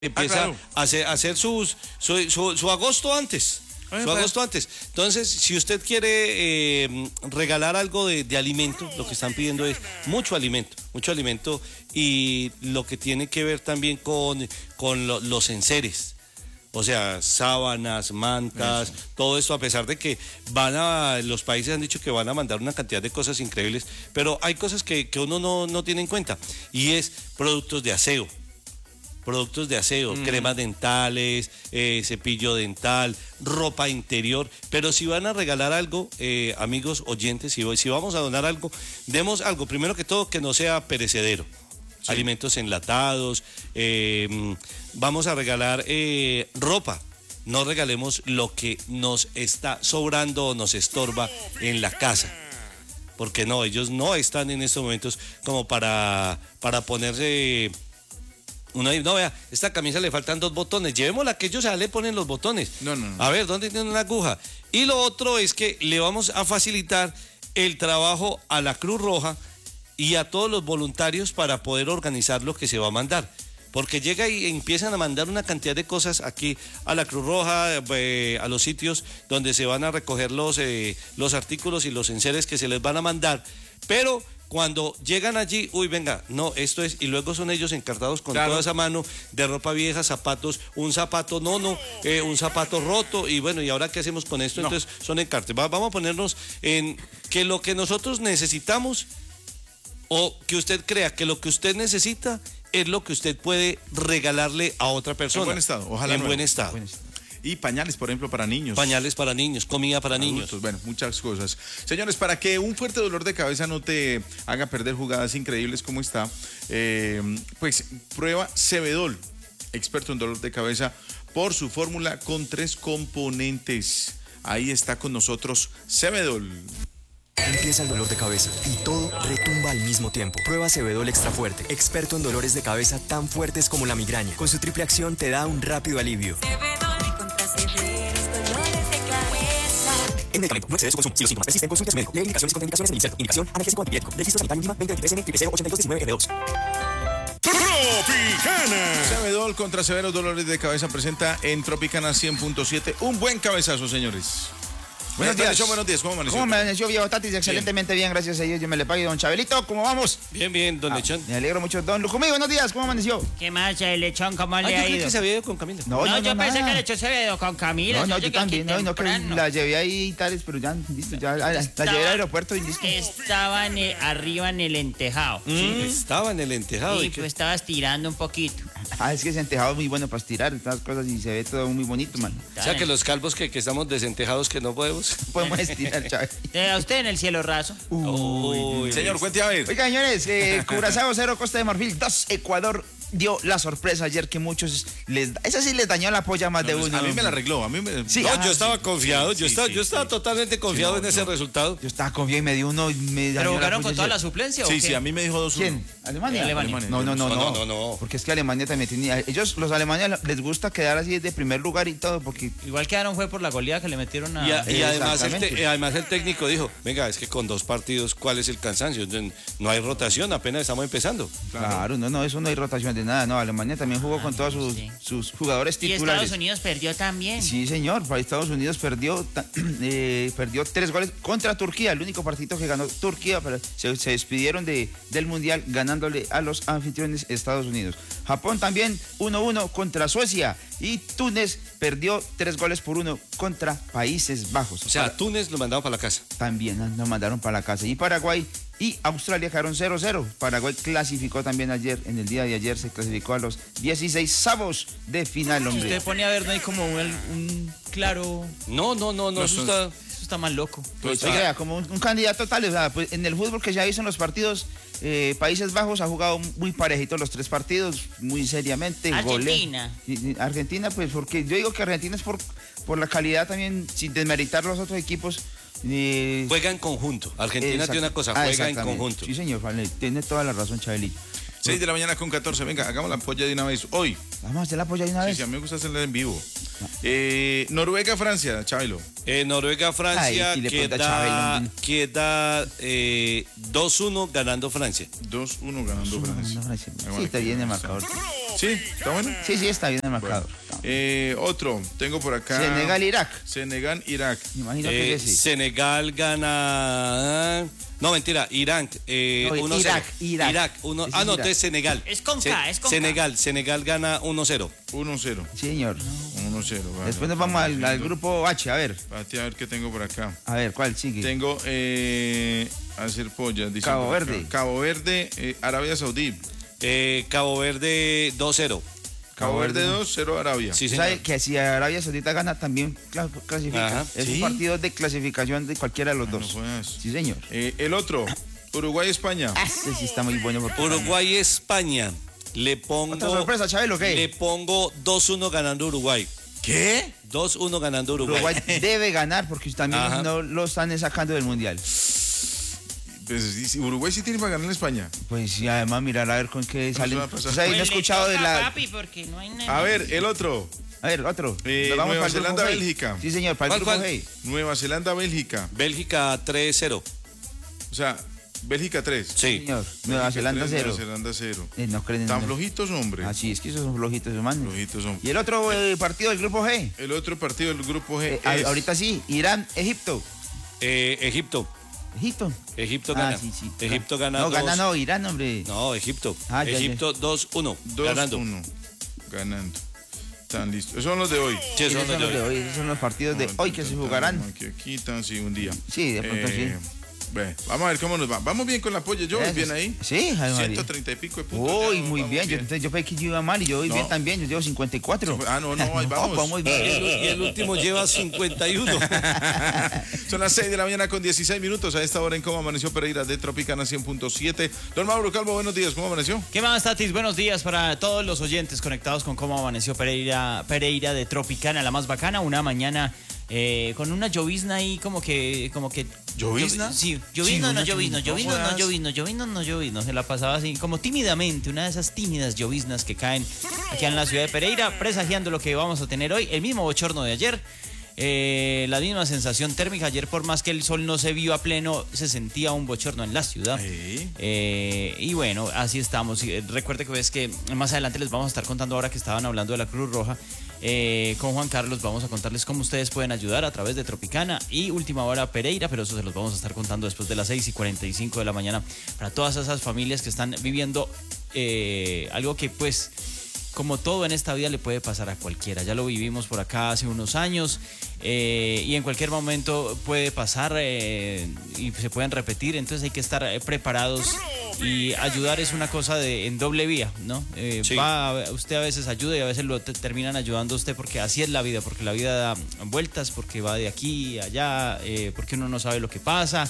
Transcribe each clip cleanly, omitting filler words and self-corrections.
empieza claro. a hacer su agosto antes. Agosto antes. Entonces, si usted quiere regalar algo de alimento, lo que están pidiendo es mucho alimento y lo que tiene que ver también con los enseres. O sea, sábanas, mantas, todo esto, a pesar de que los países han dicho que van a mandar una cantidad de cosas increíbles, pero hay cosas que uno no tiene en cuenta, y es productos de aseo, cremas dentales, cepillo dental, ropa interior. Pero si van a regalar algo, amigos oyentes, si vamos a donar algo, demos algo, primero que todo, que no sea perecedero. Sí. Alimentos enlatados, vamos a regalar ropa. No regalemos lo que nos está sobrando o nos estorba en la casa. Porque no, ellos no están en estos momentos como para ponerse... No, vea, esta camisa le faltan 2 botones, llevémosla, que ellos ya le ponen los botones. No. A ver, ¿dónde tiene una aguja? Y lo otro es que le vamos a facilitar el trabajo a la Cruz Roja y a todos los voluntarios para poder organizar lo que se va a mandar. Porque llega y empiezan a mandar una cantidad de cosas aquí a la Cruz Roja, a los sitios donde se van a recoger los artículos y los enseres que se les van a mandar. Pero cuando llegan allí, venga, no, esto es, y luego son ellos encartados con toda esa mano de ropa vieja, zapatos, un zapato un zapato roto, y bueno, ¿y ahora qué hacemos con esto? No. Entonces son encartes. Vamos a ponernos en que lo que nosotros necesitamos, o que usted crea que lo que usted necesita es lo que usted puede regalarle a otra persona. En buen estado, ojalá. En buen estado. Y pañales, por ejemplo, para niños. Pañales para niños, comida para adultos, niños. Bueno, muchas cosas. Señores, para que un fuerte dolor de cabeza no te haga perder jugadas increíbles como está, pues prueba Cebedol, experto en dolor de cabeza, por su fórmula con 3 componentes. Ahí está con nosotros Cebedol. Empieza el dolor de cabeza y todo retumba al mismo tiempo. Prueba Cebedol Extra Fuerte, experto en dolores de cabeza tan fuertes como la migraña. Con su triple acción te da un rápido alivio. Cebedol contra severos dolores de cabeza. El medicamento no excede su consumo. Si los síntomas persisten, consulte a su médico. Lee indicaciones y contraindicaciones en el insert. Indicación analgésico antipirético. Registro sanitario mínima 2023N 8219F2. Tropicana. Cebedol contra severos dolores de cabeza presenta en Tropicana 100.7 un buen cabezazo, señores. Buenos días, ¿cómo amaneció? ¿Cómo amaneció, viejo Tatis? Excelentemente bien, gracias a Dios. Yo me le pago, don Chabelito, ¿cómo vamos? Bien, don Lechón. Me alegro mucho, don Lucumí, buenos días, ¿cómo amaneció? ¿Qué más, el Lechón? ¿Cómo le Yo ha creí ido? que se había ido con Camila. No, yo pensé que el Lechón se había ido con Camila. No, yo también, no, que la llevé ahí y tales, pero ya, listo, ya la llevé al aeropuerto y listo. Estaban arriba en el entejado. Sí, estaba en el entejado. Y tú estabas tirando un poquito. Es que ese entejado es muy bueno para estirar estas cosas y se ve todo muy bonito, man. O sea que los calvos que estamos desentejados que no podemos. Podemos estirar, Chávez. A usted en el cielo raso. Uy, señor, cuente a ver. Oiga, señores, Curazao 0, Costa de Marfil 2, Ecuador dio la sorpresa ayer que muchos esa sí les dañó la polla más de uno. A mí me la arregló, Sí, no, yo estaba confiado, yo estaba totalmente confiado en ese resultado. Yo estaba confiado y me dio uno y me dañó. ¿Pero la jugaron polla con toda ayer. la suplencia o Sí, qué? sí, a mí me dijo 2-1. ¿Quién? ¿Alemania? Alemania. No. Porque es que Alemania también tenía... Ellos, los alemanes, les gusta quedar así de primer lugar y todo, porque... Igual quedaron fue por la goleada que le metieron a... Y además, Exactamente. además el técnico dijo, venga, es que con 2 partidos, ¿cuál es el cansancio? No hay rotación, apenas estamos empezando. Claro, no, eso no hay rotación de nada, no, Alemania también jugó con todos sus jugadores Y titulares. Estados Unidos perdió también. Sí, señor, para Estados Unidos perdió 3 goles contra Turquía, el único partido que ganó Turquía, pero se despidieron del Mundial ganándole a los anfitriones Estados Unidos. Japón también 1-1 contra Suecia y Túnez perdió 3-1 contra Países Bajos. O sea, Túnez lo mandaron para la casa. También nos mandaron para la casa. Y Paraguay y Australia quedaron 0-0. Paraguay clasificó también ayer, en el día de ayer se clasificó a los 16avos de final, hombre. Usted pone a ver, no hay como un claro... No, eso está más loco. Pues, oiga, como un candidato tal, o sea, pues, en el fútbol que ya hizo en los partidos, Países Bajos ha jugado muy parejitos los 3 partidos, muy seriamente. Argentina. Argentina, pues porque yo digo que Argentina es por la calidad también, sin desmeritar los otros equipos. Juega en conjunto. Argentina tiene una cosa, juega en conjunto. Sí, señor, vale, tiene toda la razón, Chabelillo. 6 de la mañana con 14. Venga, hagamos la polla de una vez. Hoy. Vamos a hacer la polla de una Sí, vez. sí, a mí me gusta hacerla en vivo. Noruega, Francia, Chabelo. Noruega, Francia, Ay, y le pregunta a queda 2-1 ganando Francia. 2-1 ganando Francia. Sí, está bien el marcador. Sí, está bueno. Sí, está bien el marcador. Otro, tengo por acá. Senegal, Irak. Senegal, Irak. Me imagino que es ese. Senegal gana. No, mentira, Irán. No, 1-0. Irak. No, Ese es entonces Senegal. Es con K, es con K. Senegal gana 1-0. 1-0. Sí, señor. 1-0. Vale. Después nos vamos al grupo H, a ver. Pati, a ver qué tengo por acá. A ver, ¿cuál sigue? Tengo hacer pollas. dice Cabo por acá. Verde. Cabo Verde, Arabia Saudí. Cabo Verde 2-0. Cabo Verde 2-0 Arabia. Sí, ¿Sabe señor. que si Arabia Saudita gana también clasifica? Ajá, Es ¿sí? un partido de clasificación de cualquiera de los No dos. juegas. Sí, señor. El otro, Uruguay, España. Ese sí está muy bueno. porque- Uruguay, España. Le pongo. ¿Otra sorpresa, Chabelo, qué? Le pongo 2-1 ganando Uruguay. ¿Qué? 2-1 ganando Uruguay. Uruguay debe ganar porque también Ajá. no lo están sacando del Mundial. Pues, Uruguay sí tiene para ganar en España. Pues sí, además mirar a ver con qué salen. va a pasar. O sea, no he Pues le escuchado de toca, la... papi, porque no hay nada. A ver, el otro. A ver, otro. Nueva Nos vamos para el grupo Zelanda, G. Bélgica. Sí, señor, para el ¿Cuál, grupo cuál? G. Nueva Zelanda, Bélgica. Bélgica 3-0. O sea, Bélgica 3. Sí. Señor, Nueva Bélgica Zelanda 3, 0. Nueva Zelanda 0. No creen en Tan no. flojitos, hombre. Así es que esos son flojitos, hermano. Flojitos son. Y el otro partido del grupo G. El otro partido del grupo G es... Ahorita sí, Irán, Egipto. Egipto. Egipto. Gana. Sí, sí. Egipto gana. No, 2. gana no, Irán, hombre. No, Egipto. Ah, ya, Egipto 2-1. Ganando. 2-1. Ganando. Están listos. Esos son los de hoy. Sí, Esos son los de hoy. hoy. Esos son los partidos de hoy que se jugarán. Aquí están, sí, un día. Sí, de pronto sí. Ve, vamos a ver cómo nos va. Vamos bien con la polla. Yo voy bien ahí. Sí, Javi María. 130 y pico de puntos. Uy, ya, muy vamos bien. Yo pensé que yo iba mal y yo voy No. bien también. Yo llevo 54. Ah, no, ahí vamos. Vamos bien. Y el último lleva 51. Son las 6 de la mañana con 16 minutos. A esta hora en Cómo Amaneció Pereira de Tropicana 100.7. Don Mauro Calvo, buenos días. ¿Cómo amaneció? ¿Qué más, Tatis? Buenos días para todos los oyentes conectados con Cómo Amaneció Pereira de Tropicana, la más bacana. Una mañana con una llovizna ahí como que... ¿Llovizna? Sí, llovizna, no llovizna, llovizna, jodas. no llovizna, llovizna, no llovizna. Se la pasaba así como tímidamente, una de esas tímidas lloviznas que caen aquí en la ciudad de Pereira, presagiando lo que vamos a tener hoy, el mismo bochorno de ayer. La misma sensación térmica. Ayer, por más que el sol no se vio a pleno, se sentía un bochorno en la ciudad. Y bueno, así estamos. Recuerde que ves que más adelante les vamos a estar contando, ahora que estaban hablando de la Cruz Roja, con Juan Carlos vamos a contarles cómo ustedes pueden ayudar a través de Tropicana y Última Hora Pereira, pero eso se los vamos a estar contando después de las 6:45 de la mañana, para todas esas familias que están viviendo algo que, pues, como todo en esta vida, le puede pasar a cualquiera. Ya lo vivimos por acá hace unos años, y en cualquier momento puede pasar y se pueden repetir. Entonces hay que estar preparados, y ayudar es una cosa en doble vía, ¿no? Sí. Usted a veces ayuda y a veces lo terminan ayudando a usted, porque así es la vida, porque la vida da vueltas, porque va de aquí a allá, porque uno no sabe lo que pasa,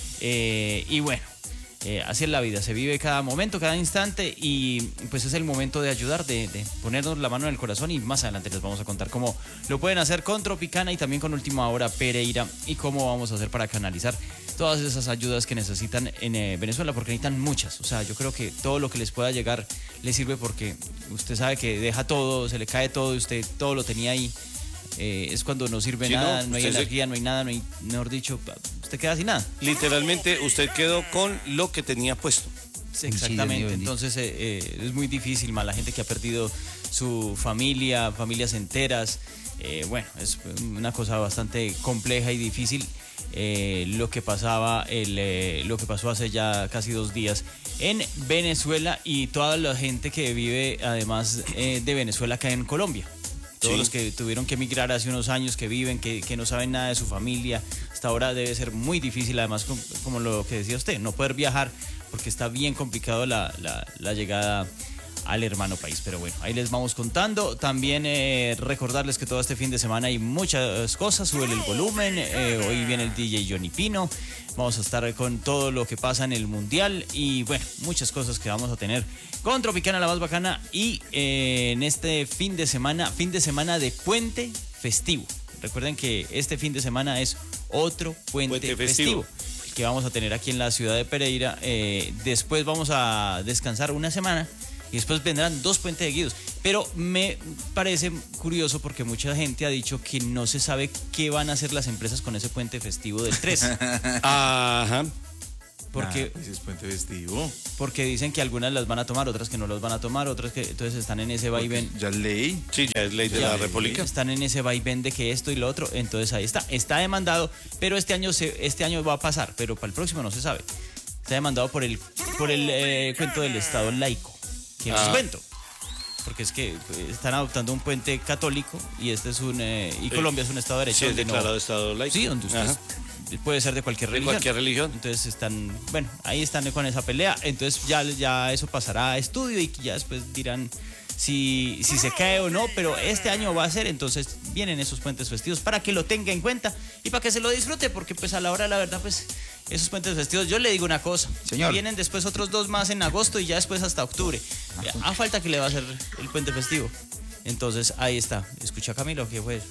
y bueno. Así es la vida, se vive cada momento, cada instante, y pues es el momento de ayudar, de ponernos la mano en el corazón, y más adelante les vamos a contar cómo lo pueden hacer con Tropicana y también con Última Hora Pereira, y cómo vamos a hacer para canalizar todas esas ayudas que necesitan en Venezuela, porque necesitan muchas. O sea, yo creo que todo lo que les pueda llegar les sirve, porque usted sabe que deja todo, se le cae todo y usted todo lo tenía ahí. Es cuando no sirve Sí, nada, no, no hay usted energía, no hay nada, no hay, mejor dicho, usted queda sin nada. Literalmente, usted quedó con lo que tenía puesto. Sí, exactamente, Dios mío, entonces es muy difícil, más la gente que ha perdido su familia, familias enteras. Bueno, es una cosa bastante compleja y difícil, lo que pasó hace ya casi 2 días en Venezuela, y toda la gente que vive además de Venezuela acá en Colombia. Todos Sí. los que tuvieron que emigrar hace unos años, que viven, que no saben nada de su familia, hasta ahora debe ser muy difícil, además, como lo que decía usted, no poder viajar, porque está bien complicado la llegada al hermano país. Pero bueno, ahí les vamos contando. También recordarles que todo este fin de semana hay muchas cosas, súbele el volumen. Hoy viene el DJ Johnny Pino. Vamos a estar con todo lo que pasa en el Mundial, y bueno, muchas cosas que vamos a tener con Tropicana, la más bacana, y en este fin de semana de puente festivo. Recuerden que este fin de semana es otro puente festivo. que vamos a tener aquí en la ciudad de Pereira. Después vamos a descansar una semana y después vendrán 2 puentes seguidos. Pero me parece curioso porque mucha gente ha dicho que no se sabe qué van a hacer las empresas con ese puente festivo del 3. Ajá. Porque, Ese es puente festivo. porque dicen que algunas las van a tomar, otras que no las van a tomar, otras que entonces están en ese vaivén. Ya es ley. Sí, ya es ley de la República. Están en ese vaivén de que esto y lo otro, entonces ahí está demandado, pero este año va a pasar, pero para el próximo no se sabe. Está demandado por el cuento del Estado laico, que no es cuento, porque es que están adoptando un puente católico y este es y Colombia es un Estado de derecho. Sí, es donde declarado Estado laico. Sí, donde usted Ajá. puede ser de cualquier De religión. cualquier religión. Entonces ahí están con esa pelea. Entonces ya eso pasará a estudio y ya después dirán si se cae o no, pero este año va a ser, entonces vienen esos puentes festivos para que lo tenga en cuenta y para que se lo disfrute, porque pues a la hora de la verdad, pues esos puentes festivos, yo le digo una cosa, Señor. vienen después otros 2 más en agosto y ya después hasta octubre. A falta que le va a hacer el puente festivo. Entonces, ahí está. Escucha, Camilo, ¿qué fue eso?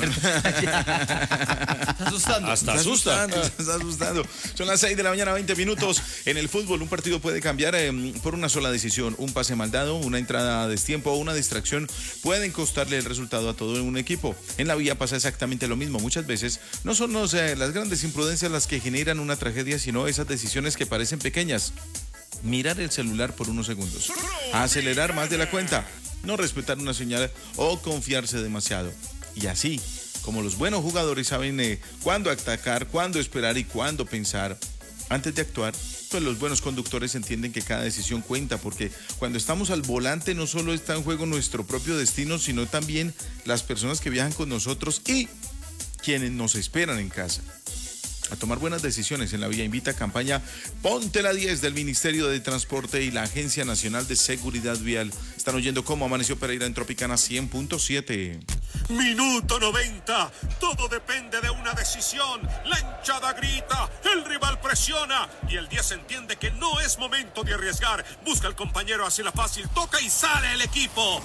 Está asustando. Hasta asusta. Está asustando. Son las 6 de la mañana, 20 minutos. En el fútbol, un partido puede cambiar por una sola decisión. Un pase mal dado, una entrada a destiempo o una distracción pueden costarle el resultado a todo un equipo. En la vida pasa exactamente lo mismo. Muchas veces no son las grandes imprudencias las que generan una tragedia, sino esas decisiones que parecen pequeñas. Mirar el celular por unos segundos. Acelerar más de la cuenta. No respetar una señal o confiarse demasiado. Y así, como los buenos jugadores saben cuándo atacar, cuándo esperar y cuándo pensar antes de actuar, pues los buenos conductores entienden que cada decisión cuenta, porque cuando estamos al volante no solo está en juego nuestro propio destino, sino también las personas que viajan con nosotros y quienes nos esperan en casa. A tomar buenas decisiones en la vía invita a campaña Ponte la 10 del Ministerio de Transporte y la Agencia Nacional de Seguridad Vial. Están oyendo cómo amaneció Pereira en Tropicana 100.7. Minuto 90. Todo depende de una decisión. La hinchada grita, el rival presiona y el 10 entiende que no es momento de arriesgar. Busca al compañero, hace la fácil, toca y sale el equipo.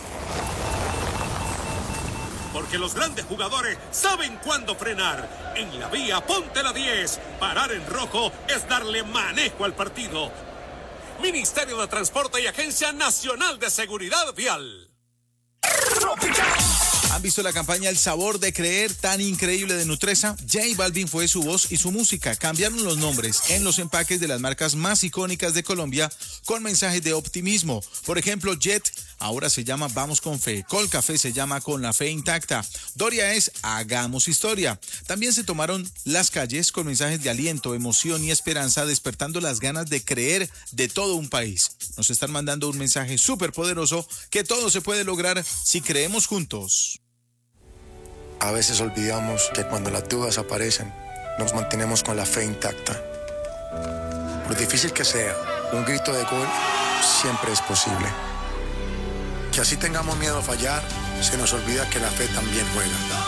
Porque los grandes jugadores saben cuándo frenar. En la vía, ponte la 10. Parar en rojo es darle manejo al partido. Ministerio de Transporte y Agencia Nacional de Seguridad Vial. ¿Han visto la campaña El Sabor de Creer tan increíble de Nutresa? J Balvin fue su voz y su música. Cambiaron los nombres en los empaques de las marcas más icónicas de Colombia con mensajes de optimismo. Por ejemplo, Jet ahora se llama Vamos con Fe. Colcafé se llama Con la Fe Intacta. Doria es Hagamos Historia. También se tomaron las calles con mensajes de aliento, emoción y esperanza, despertando las ganas de creer de todo un país. Nos están mandando un mensaje súper poderoso que todo se puede lograr si creemos juntos. A veces olvidamos que cuando las dudas aparecen, nos mantenemos con la fe intacta. Por difícil que sea, un grito de gol siempre es posible. Que así tengamos miedo a fallar, se nos olvida que la fe también juega.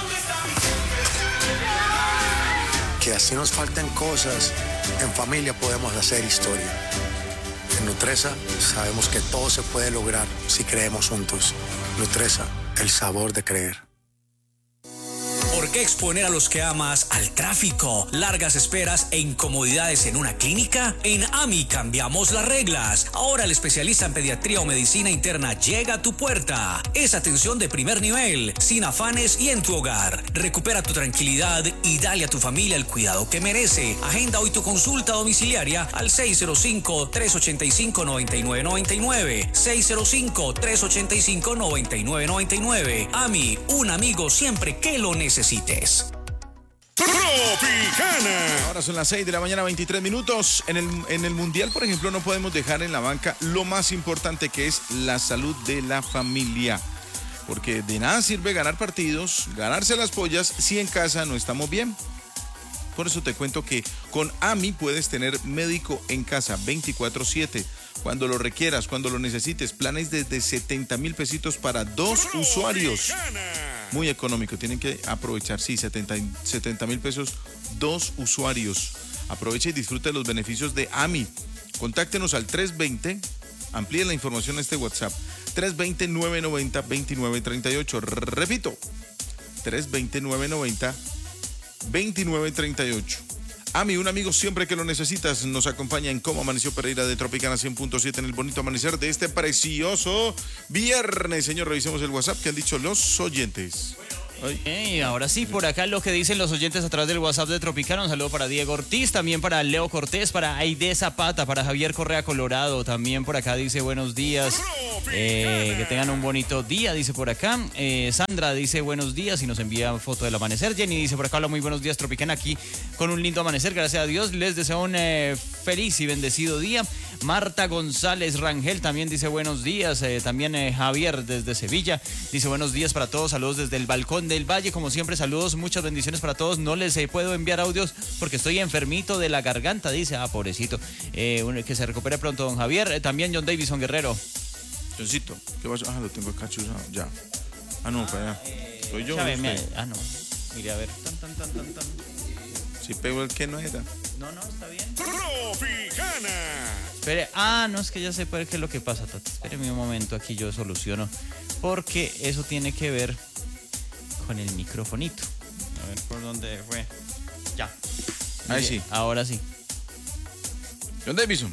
Que así nos falten cosas, en familia podemos hacer historia. En Nutresa sabemos que todo se puede lograr si creemos juntos. Nutresa, el sabor de creer. ¿Por qué exponer a los que amas al tráfico, largas esperas e incomodidades en una clínica? En AMI cambiamos las reglas. Ahora el especialista en pediatría o medicina interna llega a tu puerta. Es atención de primer nivel, sin afanes y en tu hogar. Recupera tu tranquilidad y dale a tu familia el cuidado que merece. Agenda hoy tu consulta domiciliaria al 605-385-9999. 605-385-9999. AMI, un amigo siempre que lo necesites. Tropicana. Ahora son las 6 de la mañana, 23 minutos. En el Mundial, por ejemplo, no podemos dejar en la banca lo más importante, que es la salud de la familia. Porque de nada sirve ganar partidos, ganarse las pollas, si en casa no estamos bien. Por eso te cuento que con AMI puedes tener médico en casa 24/7. Cuando lo requieras, cuando lo necesites. Planes desde 70,000 pesitos para 2 usuarios. Muy económico, tienen que aprovechar, sí, 70,000 pesos, 2 usuarios. Aprovecha y disfruta de los beneficios de AMI. Contáctenos al 320, amplíen la información a este WhatsApp, 320-990-2938. Repito, 320-990-2938. Ami, un amigo siempre que lo necesitas, nos acompaña en Cómo Amaneció Pereira de Tropicana 100.7 en el bonito amanecer de este precioso viernes. Señor, revisemos el WhatsApp que han dicho los oyentes. Ahora sí, por acá lo que dicen los oyentes a través del WhatsApp de Tropicana. Un saludo para Diego Ortiz, también para Leo Cortés, para Aide Zapata, para Javier Correa Colorado. También por acá dice buenos días, que tengan un bonito día, dice por acá. Sandra dice buenos días y nos envía foto del amanecer. Jenny dice por acá, hola, muy buenos días Tropicana, aquí con un lindo amanecer, gracias a Dios. Les deseo un feliz y bendecido día. Marta González Rangel también dice buenos días. También Javier desde Sevilla dice buenos días para todos, saludos desde el balcón del Valle, como siempre, saludos, muchas bendiciones para todos. No les puedo enviar audios porque estoy enfermito de la garganta, dice, pobrecito. Que se recupere pronto, don Javier. También John Davison Guerrero. Johncito, ¿qué vas? Lo tengo acá chuzado, ya. No, para allá. Soy yo. No. Mire, a ver. Si pego el que no era. No, está bien. Tropicana. Espere, no, es que ya sé qué es lo que pasa, Tati. Espéreme un momento, aquí yo soluciono. Porque eso tiene que ver con el microfonito. A ver por dónde fue. Ya. Ahí sí. Ahora sí. John Davison.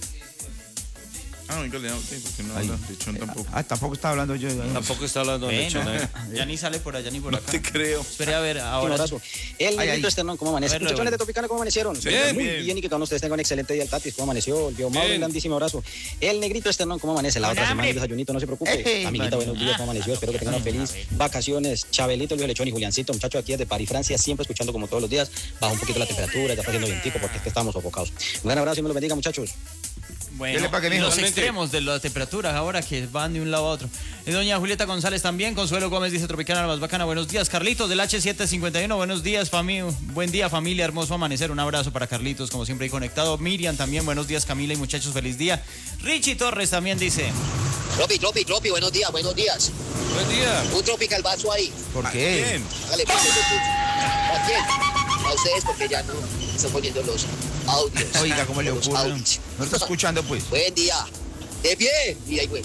Venga, le porque no habla Lechón tampoco. Tampoco estaba hablando yo. Tampoco está hablando de Lechón. Ya ni sale por allá ni por acá. No te creo. Espere, a ver, ahora. Un abrazo. El negrito Esternón, ¿cómo amanece? Muchachones de Tropicana, ¿cómo amanecieron? Bien, Muy bien. bien, y que cada uno de ustedes tenga un excelente día. El Tatis, ¿cómo amaneció? El Biomauro, un grandísimo abrazo. El negrito Esternón, ¿cómo amanece? La otra semana el desayunito, no se preocupe. Amiguita, buenos días, ¿cómo amaneció? Espero que tengan una feliz vacaciones. Chabelito, el Lechón y Juliancito, muchachos aquí desde París, Francia, siempre escuchando como todos los días. Baja un poquito la temperatura, ya está haciendo vientico porque es que estamos sofocados. Un gran abrazo y me lo bendiga, muchachos. Bueno, Dele pa' que y mijo. los Igualmente. extremos de la temperatura ahora que van de un lado a otro. Doña Julieta González también, Consuelo Gómez dice Tropicana la más bacana, buenos días. Carlitos del H751, buenos días buen día familia, hermoso amanecer, un abrazo para Carlitos, como siempre ahí conectado. Miriam también, buenos días Camila y muchachos, feliz día. Richie Torres también dice. Tropi, buenos días. Buen día. Un tropical vaso ahí. ¿Por qué? Bien. Hágale, pase, ¿a quién? A ustedes porque ya no están poniendo los audios. Oiga, ¿cómo le Los ocurre? audios. No está escuchando, pues. Buen día. De pie. Y ahí, güey.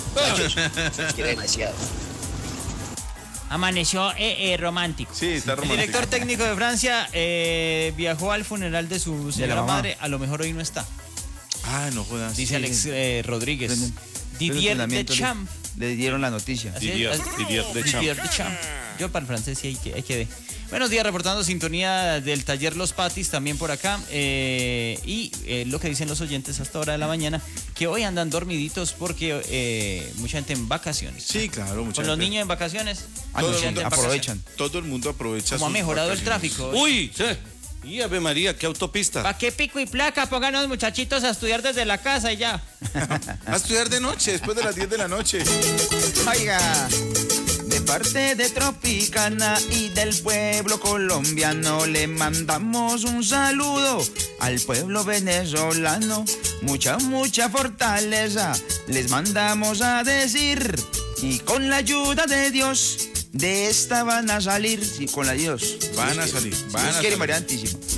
Es que demasiado. Amaneció romántico. Sí, está El romántico. director técnico de Francia viajó al funeral de su señora mamá. madre, a lo mejor hoy no está. No jodas. Dice Alex Rodríguez. Didier Deschamps. Le dieron la noticia. Así es, Didier Deschamps. Yo para el francés sí hay que ver. Buenos días, reportando sintonía del taller Los Patis también por acá. Y lo que dicen los oyentes hasta hora de la mañana, que hoy andan dormiditos porque mucha gente en vacaciones. Sí, claro, mucha Con los gente. niños en vacaciones, Todo mucha el gente mundo en aprovechan. Todo el mundo aprovecha. Como ha sus mejorado el vacaciones. tráfico. Uy, sí. Y Ave María, qué autopista. ¿Para qué pico y placa? Pónganos muchachitos a estudiar desde la casa y ya. A estudiar de noche, después de las 10 de la noche. Oiga, de parte de Tropicana y del pueblo colombiano le mandamos un saludo al pueblo venezolano. Mucha fortaleza les mandamos a decir y con la ayuda de Dios de esta van a salir. Sí, con la Dios. Van a salir, van a Dios quiere, salir. María Santísima.